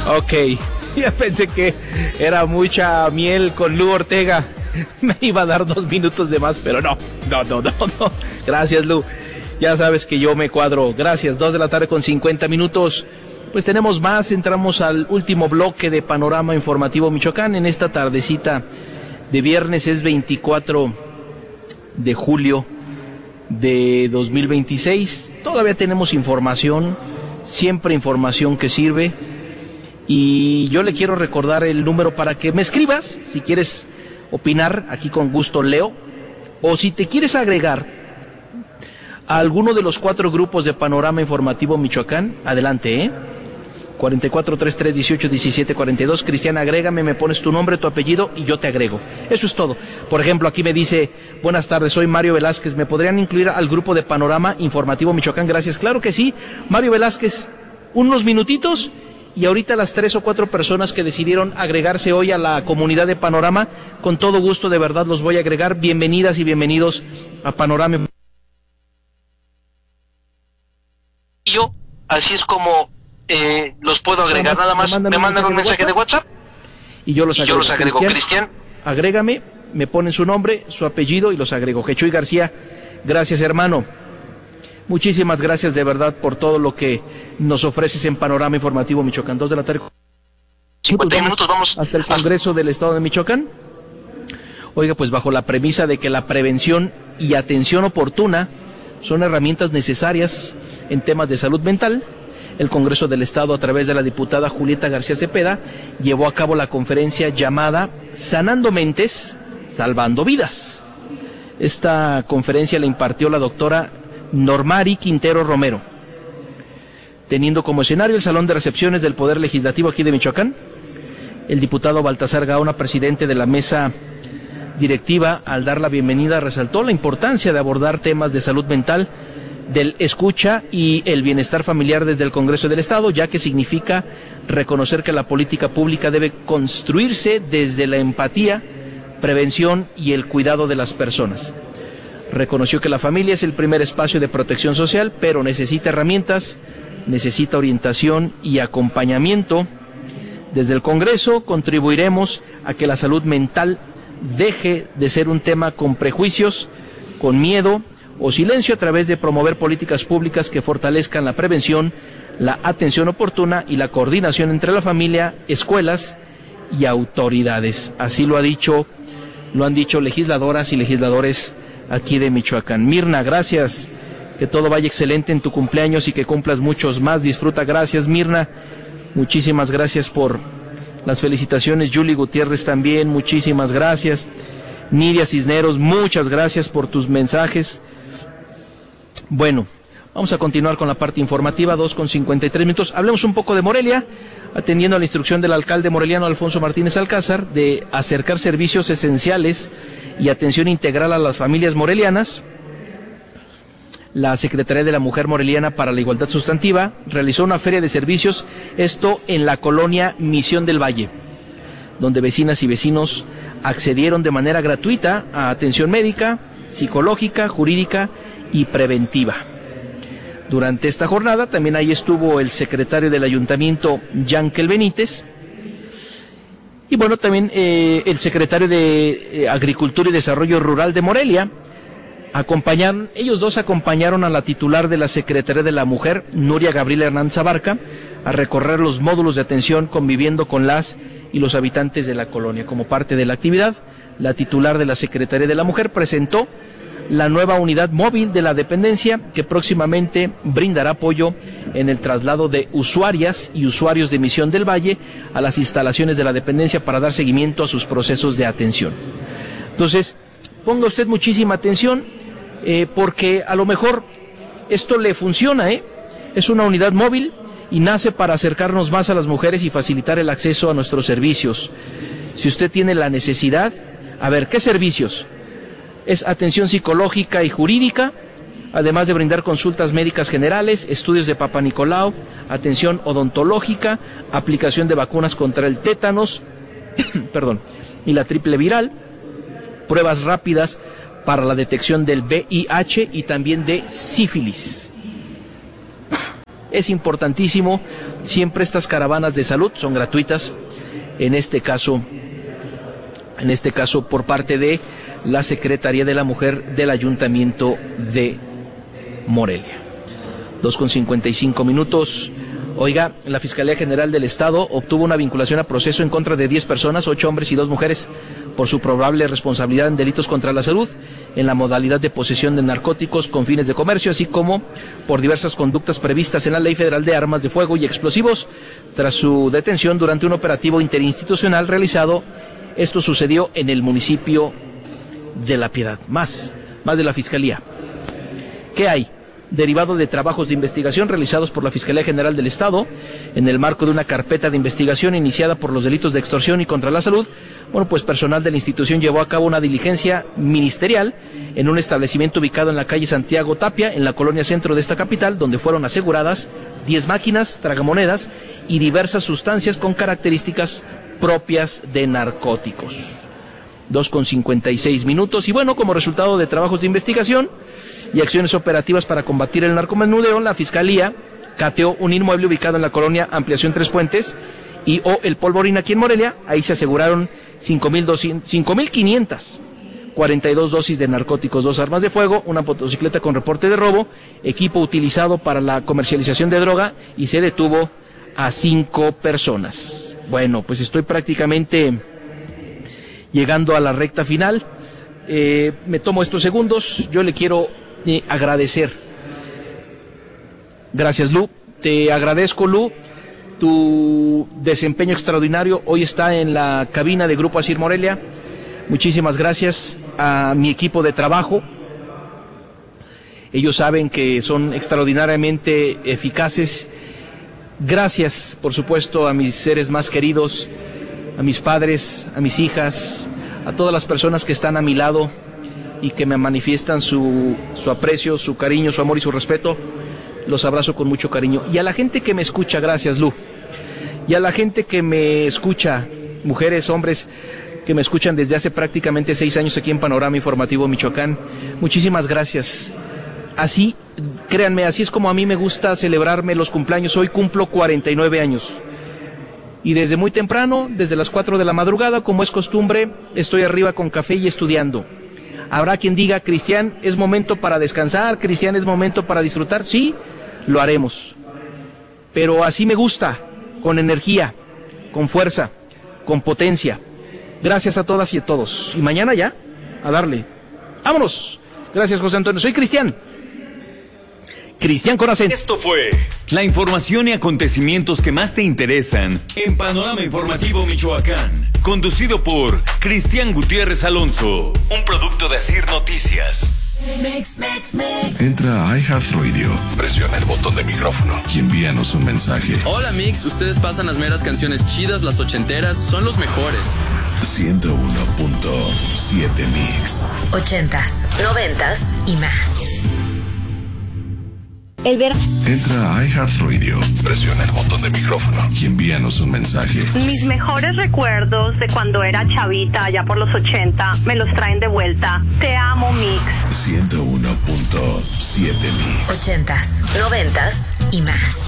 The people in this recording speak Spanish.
Ok, ya pensé que era mucha miel con Lu Ortega. Me iba a dar 2 minutos de más, pero no. Gracias, Lu. Ya sabes que yo me cuadro. Gracias, 2 de la tarde con 50 minutos. Pues tenemos más, entramos al último bloque de Panorama Informativo Michoacán. En esta tardecita de viernes, es 24 de julio de 2026. Todavía tenemos información, siempre información que sirve. Y yo le quiero recordar el número para que me escribas, si quieres opinar, aquí con gusto leo. O si te quieres agregar a alguno de los 4 grupos de Panorama Informativo Michoacán, adelante, 4433181742. Cristian, agrégame, me pones tu nombre, tu apellido y yo te agrego. Eso es todo. Por ejemplo, aquí me dice: buenas tardes, soy Mario Velázquez, ¿me podrían incluir al grupo de Panorama Informativo Michoacán? Gracias. Claro que sí, Mario Velázquez, unos minutitos. Y ahorita las 3 o 4 personas que decidieron agregarse hoy a la comunidad de Panorama, con todo gusto, de verdad los voy a agregar. Bienvenidas y bienvenidos a Panorama. Yo, así es como los puedo agregar. Nada más me mandan un mensaje de WhatsApp y yo los agrego. Cristian, agrégame, me ponen su nombre, su apellido y los agrego. Jechuy García, gracias, hermano. Muchísimas gracias de verdad por todo lo que nos ofreces en Panorama Informativo Michoacán. 2 de la tarde. 50 minutos, vamos hasta el Congreso del Estado de Michoacán. Oiga, pues bajo la premisa de que la prevención y atención oportuna son herramientas necesarias en temas de salud mental, el Congreso del Estado, a través de la diputada Julieta García Cepeda, llevó a cabo la conferencia llamada Sanando Mentes, Salvando Vidas. Esta conferencia la impartió la doctora Normari Quintero Romero, teniendo como escenario el Salón de Recepciones del Poder Legislativo aquí de Michoacán. El diputado Baltasar Gaona, presidente de la mesa directiva, al dar la bienvenida, resaltó la importancia de abordar temas de salud mental, del escucha y el bienestar familiar desde el Congreso del Estado, ya que significa reconocer que la política pública debe construirse desde la empatía, prevención y el cuidado de las personas. Reconoció que la familia es el primer espacio de protección social, pero necesita herramientas, necesita orientación y acompañamiento. Desde el Congreso contribuiremos a que la salud mental deje de ser un tema con prejuicios, con miedo o silencio, a través de promover políticas públicas que fortalezcan la prevención, la atención oportuna y la coordinación entre la familia, escuelas y autoridades. Así lo han dicho legisladoras y legisladores aquí de Michoacán. Mirna, gracias, que todo vaya excelente en tu cumpleaños y que cumplas muchos más. Disfruta. Gracias, Mirna, muchísimas gracias por las felicitaciones. Yuli Gutiérrez también, muchísimas gracias. Nidia Cisneros, muchas gracias por tus mensajes. Bueno, vamos a continuar con la parte informativa, 2:53 minutos. Hablemos un poco de Morelia, atendiendo a la instrucción del alcalde moreliano Alfonso Martínez Alcázar de acercar servicios esenciales y atención integral a las familias morelianas. La Secretaría de la Mujer Moreliana para la Igualdad Sustantiva realizó una feria de servicios, esto en la colonia Misión del Valle, donde vecinas y vecinos accedieron de manera gratuita a atención médica, psicológica, jurídica y preventiva. Durante esta jornada también ahí estuvo el secretario del Ayuntamiento, Yankel Benítez, y bueno, también el secretario de Agricultura y Desarrollo Rural de Morelia. Ellos dos acompañaron a la titular de la Secretaría de la Mujer, Nuria Gabriela Hernández Abarca, a recorrer los módulos de atención conviviendo con las y los habitantes de la colonia. Como parte de la actividad, la titular de la Secretaría de la Mujer presentó la nueva unidad móvil de la dependencia, que próximamente brindará apoyo en el traslado de usuarias y usuarios de Misión del Valle a las instalaciones de la dependencia para dar seguimiento a sus procesos de atención. Entonces, ponga usted muchísima atención, porque a lo mejor esto le funciona, es una unidad móvil y nace para acercarnos más a las mujeres y facilitar el acceso a nuestros servicios. Si usted tiene la necesidad, a ver, ¿qué servicios? Es atención psicológica y jurídica, además de brindar consultas médicas generales, estudios de Papa Nicolau, atención odontológica, aplicación de vacunas contra el tétanos, y la triple viral, pruebas rápidas para la detección del VIH y también de sífilis. Es importantísimo, siempre estas caravanas de salud son gratuitas, en este caso por parte de la Secretaría de la Mujer del Ayuntamiento de Morelia. 2:55. Oiga, la Fiscalía General del Estado obtuvo una vinculación a proceso en contra de 10 personas, 8 hombres y 2 mujeres, por su probable responsabilidad en delitos contra la salud, en la modalidad de posesión de narcóticos con fines de comercio, así como por diversas conductas previstas en la Ley Federal de Armas de Fuego y Explosivos, tras su detención durante un operativo interinstitucional realizado. Esto sucedió en el municipio de La Piedad. Más de la Fiscalía. ¿Qué hay? Derivado de trabajos de investigación realizados por la Fiscalía General del Estado, en el marco de una carpeta de investigación iniciada por los delitos de extorsión y contra la salud, pues personal de la institución llevó a cabo una diligencia ministerial en un establecimiento ubicado en la calle Santiago Tapia, en la colonia centro de esta capital, donde fueron aseguradas 10 máquinas, tragamonedas y diversas sustancias con características propias de narcóticos. 2:56. Y como resultado de trabajos de investigación y acciones operativas para combatir el narcomenudeo, la Fiscalía cateó un inmueble ubicado en la colonia Ampliación Tres Puentes y El Polvorín aquí en Morelia. Ahí se aseguraron 5,542 dosis de narcóticos, 2 armas de fuego, una motocicleta con reporte de robo, equipo utilizado para la comercialización de droga, y se detuvo a 5 personas. Pues estoy prácticamente llegando a la recta final. Me tomo estos segundos. Yo le quiero agradecer. Gracias, Lu. Te agradezco, Lu, tu desempeño extraordinario. Hoy está en la cabina de Grupo Asir Morelia. Muchísimas gracias a mi equipo de trabajo. Ellos saben que son extraordinariamente eficaces. Gracias, por supuesto, a mis seres más queridos, a mis padres, a mis hijas, a todas las personas que están a mi lado y que me manifiestan su aprecio, su cariño, su amor y su respeto. Los abrazo con mucho cariño. Y a la gente que me escucha, gracias, Lu. Y a la gente que me escucha, mujeres, hombres, que me escuchan desde hace prácticamente 6 años aquí en Panorama Informativo Michoacán, muchísimas gracias. Así, créanme, así es como a mí me gusta celebrarme los cumpleaños. Hoy cumplo 49 años. Y desde muy temprano, desde las 4 de la madrugada, como es costumbre, estoy arriba con café y estudiando. Habrá quien diga, Cristian, ¿es momento para descansar? Cristian, ¿es momento para disfrutar? Sí, lo haremos. Pero así me gusta, con energía, con fuerza, con potencia. Gracias a todas y a todos. Y mañana ya, a darle. ¡Vámonos! Gracias, José Antonio. Soy Cristian con acento. Esto fue la información y acontecimientos que más te interesan en Panorama Informativo Michoacán, conducido por Cristian Gutiérrez Alonso, un producto de Asir Noticias. Entra a iHeartRadio, presiona el botón de micrófono y envíanos un mensaje. Hola Mix, ustedes pasan las meras canciones chidas, las ochenteras, son los mejores. 101.7 Mix. 80s, 90s y más. Entra a iHeartRadio, presiona el botón de micrófono y envíanos un mensaje. Mis mejores recuerdos de cuando era chavita, allá por los 80, me los traen de vuelta. Te amo, Mix. 101.7 Mix. 80s, 90s y más.